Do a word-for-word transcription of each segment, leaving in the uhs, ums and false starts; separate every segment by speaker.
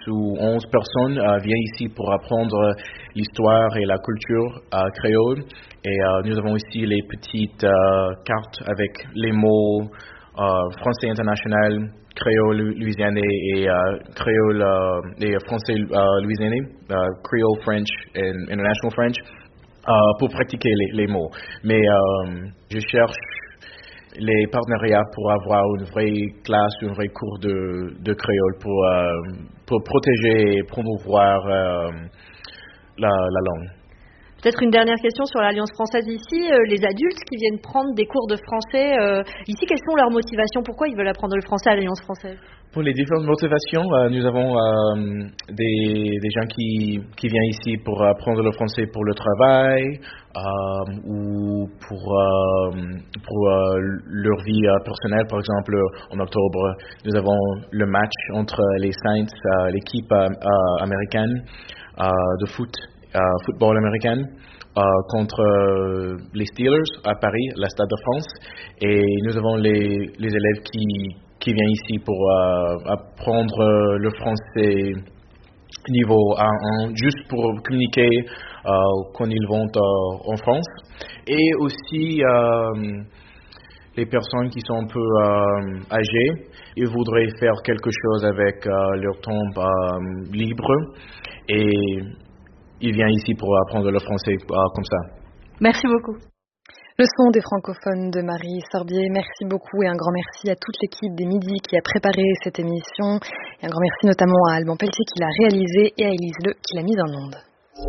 Speaker 1: ou onze personnes euh, viennent ici pour apprendre l'histoire et la culture euh, créole. Et euh, nous avons ici les petites euh, cartes avec les mots euh, français international, créole louisianais et euh, créole euh, et français euh, louisianais, euh, Creole French et International French, euh, pour pratiquer les, les mots. Mais euh, je cherche les partenariats pour avoir une vraie classe, un vrai cours de, de créole pour, euh, pour protéger et promouvoir euh, la, la langue.
Speaker 2: Peut-être une dernière question sur l'Alliance française ici. Euh, les adultes qui viennent prendre des cours de français, euh, ici, quelles sont leurs motivations? Pourquoi ils veulent apprendre le français à l'Alliance française?
Speaker 1: Pour les différentes motivations, euh, nous avons euh, des, des gens qui, qui viennent ici pour apprendre le français pour le travail euh, ou pour, euh, pour euh, leur vie euh, personnelle. Par exemple, en octobre, nous avons le match entre les Saints, euh, l'équipe euh, euh, américaine euh, de foot. Uh, football américain uh, contre uh, les Steelers à Paris, la Stade de France, et nous avons les, les élèves qui, qui viennent ici pour uh, apprendre uh, le français niveau A un, juste pour communiquer uh, quand ils vont uh, en France, et aussi uh, les personnes qui sont un peu uh, âgées, ils voudraient faire quelque chose avec uh, leur temps uh, libre, et il vient ici pour apprendre le français euh, comme ça.
Speaker 2: Merci beaucoup.
Speaker 3: Le son des francophones de Marie Sorbier. Merci beaucoup et un grand merci à toute l'équipe des Midis qui a préparé cette émission. Et un grand merci notamment à Alban Pelletier qui l'a réalisé et à Élise Le qui l'a mise en onde.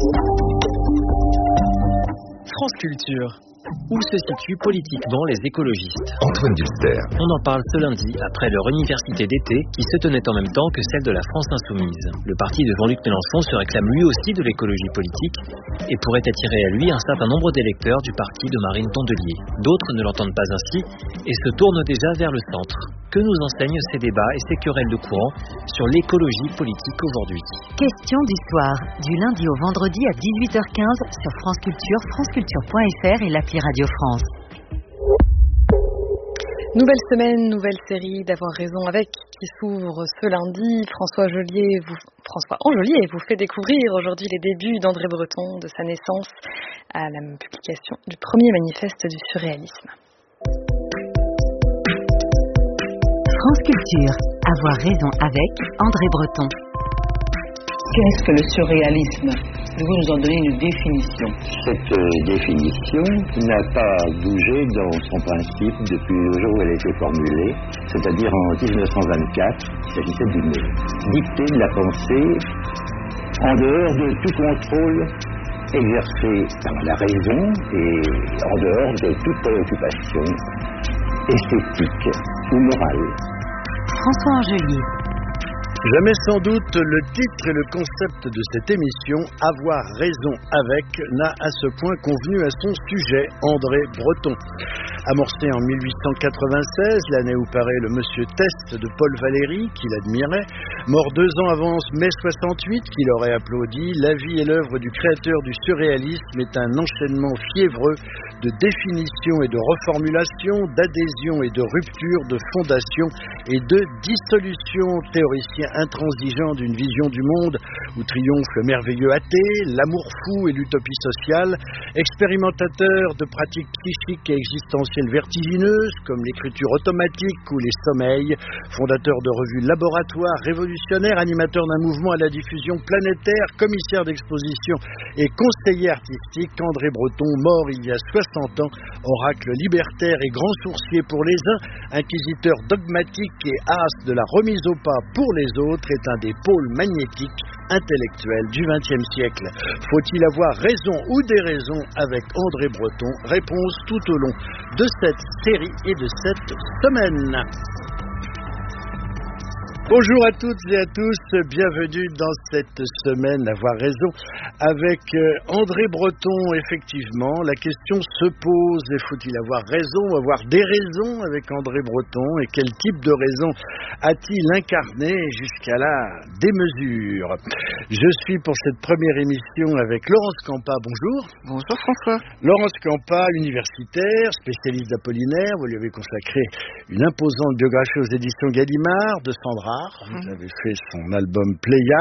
Speaker 4: France Culture. Où se situent politiquement les écologistes?
Speaker 5: Antoine Dulster.
Speaker 4: On en parle ce lundi après leur université d'été qui se tenait en même temps que celle de la France Insoumise. Le parti de Jean-Luc Mélenchon se réclame lui aussi de l'écologie politique et pourrait attirer à lui un certain nombre d'électeurs du parti de Marine Tondelier. D'autres ne l'entendent pas ainsi et se tournent déjà vers le centre. Que nous enseignent ces débats et ces querelles de courant sur l'écologie politique aujourd'hui?
Speaker 6: Question d'histoire, du lundi au vendredi à dix-huit heures quinze sur France Culture, franceculture point f r et l'appli Radio France.
Speaker 3: Nouvelle semaine, nouvelle série d'Avoir raison avec qui s'ouvre ce lundi. François Joliet vous, François Enjolier vous fait découvrir aujourd'hui les débuts d'André Breton, de sa naissance à la publication du premier manifeste du surréalisme.
Speaker 6: France Culture, Avoir raison avec André Breton.
Speaker 7: Qu'est-ce que le surréalisme? Pouvez-vous nous en donner une définition?
Speaker 8: Cette euh, définition n'a pas bougé dans son principe depuis le jour où elle a été formulée, c'est-à-dire en dix-neuf cent vingt-quatre. Il s'agissait d'une dictée de la pensée en dehors de tout contrôle exercé par la raison et en dehors de toute préoccupation esthétique ou morale.
Speaker 6: François Enjolier.
Speaker 9: Jamais sans doute le titre et le concept de cette émission, Avoir raison avec, n'a à ce point convenu à son sujet, André Breton. Amorcé en mille huit cent quatre-vingt-seize, l'année où paraît le Monsieur Test de Paul Valéry, qu'il admirait, mort deux ans avant mai soixante-huit, qu'il aurait applaudi, la vie et l'œuvre du créateur du surréalisme est un enchaînement fiévreux de définition et de reformulation, d'adhésion et de rupture, de fondation et de dissolution. Théoricien intransigeant d'une vision du monde où triomphe le merveilleux athée, l'amour fou et l'utopie sociale, expérimentateur de pratiques psychiques et existentielles vertigineuses comme l'écriture automatique ou les sommeils, fondateur de revues laboratoires révolutionnaires, animateur d'un mouvement à la diffusion planétaire, commissaire d'exposition et conseiller artistique, André Breton, mort il y a soixante ans, oracle libertaire et grand sourcier pour les uns, inquisiteur dogmatique et as de la remise au pas pour les autres, est un des pôles magnétiques intellectuels du vingtième siècle. Faut-il avoir raison ou des raisons avec André Breton? Réponse tout au long de cette série et de cette semaine. Bonjour à toutes et à tous, bienvenue dans cette semaine Avoir raison avec André Breton. Effectivement, la question se pose, faut-il avoir raison, avoir des raisons avec André Breton, et quel type de raison a-t-il incarné jusqu'à la démesure? Je suis pour cette première émission avec Laurence Campa, bonjour.
Speaker 10: Bonjour François.
Speaker 9: Laurence Campa, universitaire, spécialiste d'Apollinaire, vous lui avez consacré une imposante biographie aux éditions Gallimard de Sandra. Vous avez fait son album Pléiade.